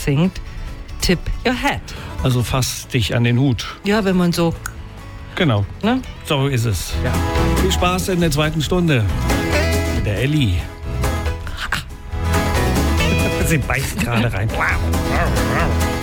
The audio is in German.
singt, tip your hat. Also fass dich an den Hut. Ja, wenn man so, Genau, ne? so ist es. Ja. Viel Spaß in der zweiten Stunde mit der Elli. Sie beißt gerade rein.